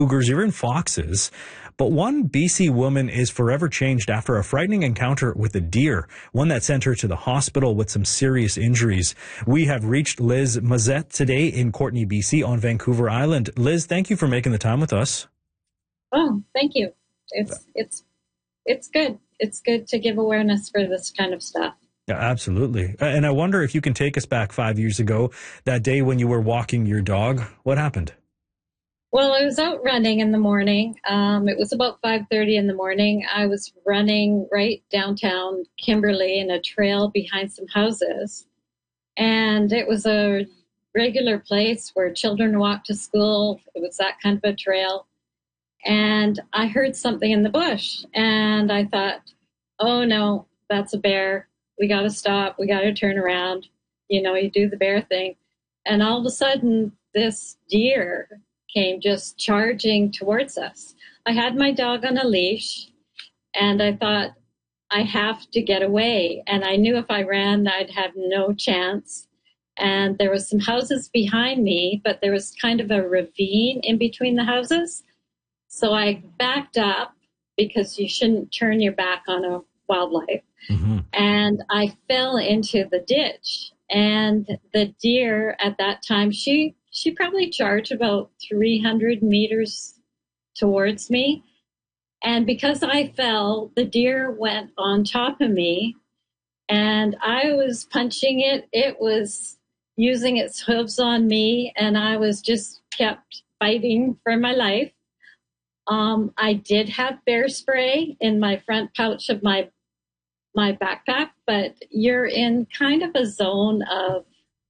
cougars, even foxes. But one BC woman is forever changed after a frightening encounter with a deer, one that sent her to the hospital with some serious injuries. We have reached Liz Mazette today in Courtenay, BC on Vancouver Island. Liz, thank you for making the time with us. Oh, thank you. It's good. It's good to give awareness for this kind of stuff. Yeah, absolutely. And I wonder if you can take us back 5 years ago, that day when you were walking your dog. What happened? Well, I was out running in the morning. It was about 5:30 in the morning. I was running right downtown Kimberley in a trail behind some houses. And it was a regular place where children walked to school. It was that kind of a trail. And I heard something in the bush. And I thought, oh, no, that's a bear. We got to stop. We got to turn around. You know, you do the bear thing. And all of a sudden, this deer came just charging towards us. I had my dog on a leash, and I thought, I have to get away. And I knew if I ran, I'd have no chance. And there was some houses behind me, but there was kind of a ravine in between the houses. So I backed up because you shouldn't turn your back on a wildlife. Mm-hmm. And I fell into the ditch. And the deer at that time, she probably charged about 300 meters towards me. And because I fell, the deer went on top of me. And I was punching it. It was using its hooves on me. And I was just kept fighting for my life. I did have bear spray in my front pouch of my backpack, but you're in kind of a zone of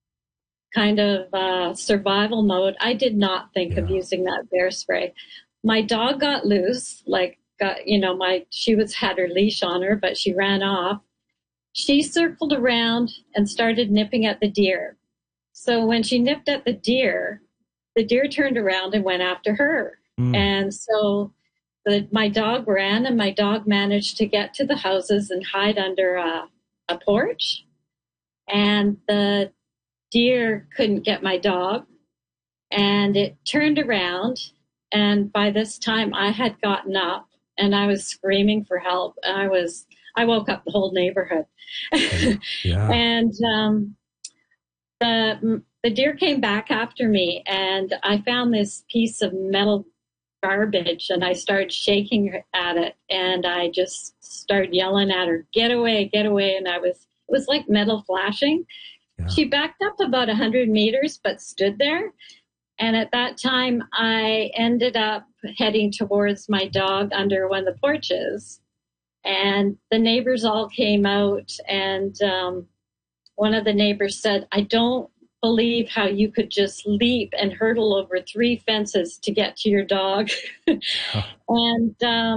survival mode. I did not think of using that bear spray. My dog got loose, she had her leash on her, but she ran off. She circled around and started nipping at the deer. So when she nipped at the deer turned around and went after her. And so my dog ran, and my dog managed to get to the houses and hide under a porch. And the deer couldn't get my dog, and it turned around. And by this time, I had gotten up, and I was screaming for help. I woke up the whole neighborhood. Yeah. And the deer came back after me, and I found this piece of metal garbage, and I started shaking at it, and I just started yelling at her, get away, and it was like metal flashing. Yeah. She backed up about 100 meters, but stood there. And at that time, I ended up heading towards my dog under one of the porches, and the neighbors all came out, and one of the neighbors said, I don't believe how you could just leap and hurdle over 3 fences to get to your dog. And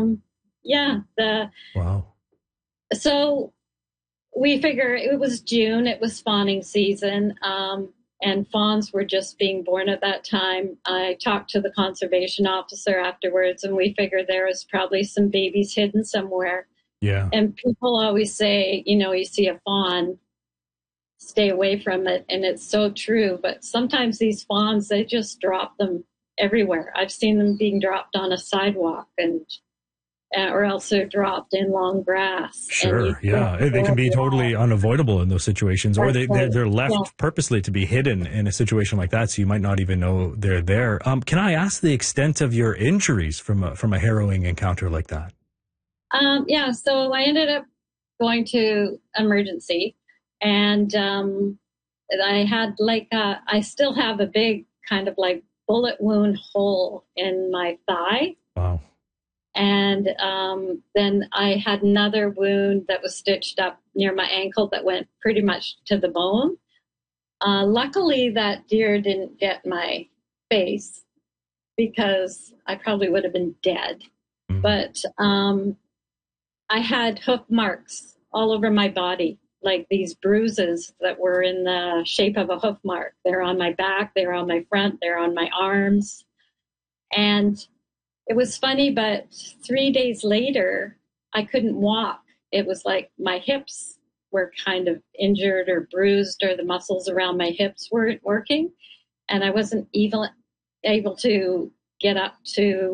wow. So we figure it was June, it was fawning season, and fawns were just being born at that time. I talked to the conservation officer afterwards, and we figured there was probably some babies hidden somewhere. Yeah. And people always say, you see a fawn, stay away from it, and it's so true. But sometimes these fawns, they just drop them everywhere. I've seen them being dropped on a sidewalk, or else they're dropped in long grass. Sure, yeah. They can be totally unavoidable in those situations, or they're left purposely to be hidden in a situation like that, so you might not even know they're there. Can I ask the extent of your injuries from a harrowing encounter like that? So I ended up going to emergency, and I had I still have a big kind of like bullet wound hole in my thigh. Wow. And then I had another wound that was stitched up near my ankle that went pretty much to the bone. Luckily, that deer didn't get my face, because I probably would have been dead. Mm-hmm. But I had hoof marks all over my body, like these bruises that were in the shape of a hoof mark. They're on my back, they're on my front, they're on my arms. And it was funny, but 3 days later, I couldn't walk. It was like my hips were kind of injured or bruised, or the muscles around my hips weren't working. And I wasn't even able to get up to